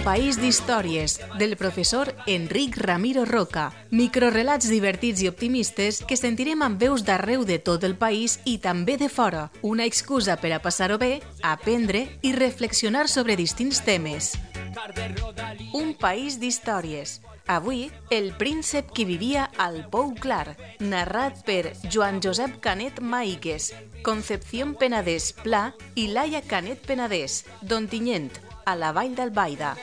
país d'històries, del professor Enric Ramiro Roca. Microrelats divertits i optimistes que sentirem amb veus d'arreu de tot el país i també de fora. Una excusa per a passar-ho bé, aprendre i reflexionar sobre distints temes. Un país d'històries. Avui, El príncep que vivia al Pou Clar, narrat per Joan Josep Canet Maíquez, Concepción Penedès Pla i Laia Canet Penedès, d'Ontinyent, a la Vall d'Albaida.